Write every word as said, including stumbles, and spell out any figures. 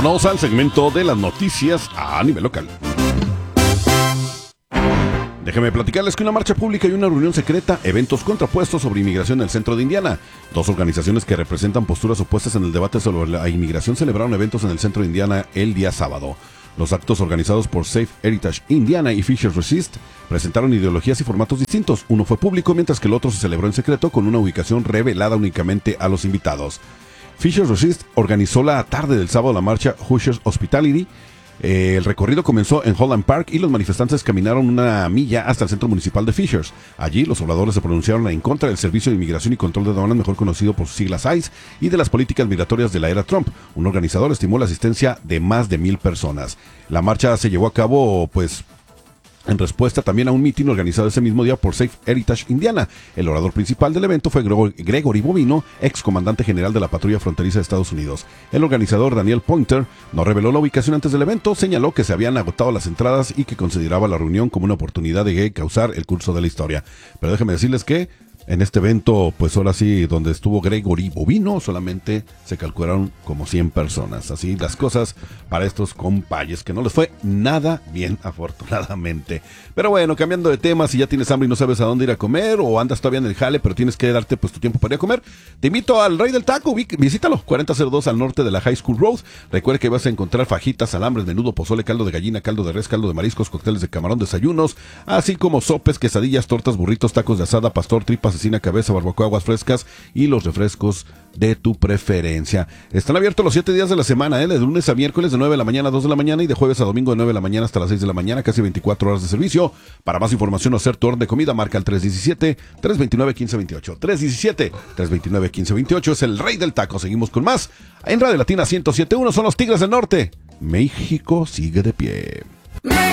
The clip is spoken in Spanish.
Vámonos al segmento de las noticias a nivel local. Déjenme platicarles que una marcha pública y una reunión secreta, eventos contrapuestos sobre inmigración en el centro de Indiana. Dos organizaciones que representan posturas opuestas en el debate sobre la inmigración celebraron eventos en el centro de Indiana el día sábado. Los actos organizados por Safe Heritage Indiana y Fishers Resist presentaron ideologías y formatos distintos. Uno fue público, mientras que el otro se celebró en secreto con una ubicación revelada únicamente a los invitados. Fishers Resist organizó la tarde del sábado la marcha Hoosiers Hospitality. Eh, el recorrido comenzó en Holland Park y los manifestantes caminaron una milla hasta el centro municipal de Fishers. Allí los obradores se pronunciaron en contra del Servicio de Inmigración y Control de Aduanas, mejor conocido por sus siglas ICE, y de las políticas migratorias de la era Trump. Un organizador estimó la asistencia de más de mil personas. La marcha se llevó a cabo, pues, en respuesta también a un mitin organizado ese mismo día por Safe Heritage Indiana. El orador principal del evento fue Gregory Bovino, ex comandante general de la patrulla fronteriza de Estados Unidos. El organizador Daniel Pointer no reveló la ubicación antes del evento, señaló que se habían agotado las entradas y que consideraba la reunión como una oportunidad de causar el curso de la historia. Pero déjenme decirles que en este evento, pues ahora sí, donde estuvo Gregory Bovino, solamente se calcularon como cien personas. Así las cosas para estos compayes, que no les fue nada bien, afortunadamente. Pero bueno, cambiando de tema, si ya tienes hambre y no sabes a dónde ir a comer, o andas todavía en el jale, pero tienes que darte pues tu tiempo para ir a comer, te invito al Rey del Taco, visítalo, cuarenta cero dos al norte de la High School Road. Recuerda que vas a encontrar fajitas, alambres, menudo, pozole, caldo de gallina, caldo de res, caldo de mariscos, cócteles de camarón, desayunos, así como sopes, quesadillas, tortas, burritos, tacos de asada, pastor, tripas, cecina, cabeza, barbacoa, aguas frescas y los refrescos de tu preferencia. Están abiertos los siete días de la semana, ¿eh? De lunes a miércoles de nueve de la mañana a dos de la mañana y de jueves a domingo de nueve de la mañana hasta las seis de la mañana, casi veinticuatro horas de servicio. Para más información o hacer tu orden de comida, marca el tres uno siete, tres dos nueve, uno cinco dos ocho. tres uno siete, tres dos nueve, uno cinco dos ocho es el Rey del Taco. Seguimos con más. En Radio Latina ciento siete punto uno son los Tigres del Norte. México sigue de pie.